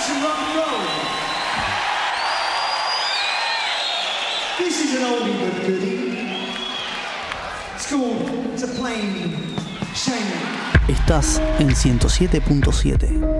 to rock and roll. This is an oldie but goodie. It's called It's a Plain Shame. Estás en 107.7.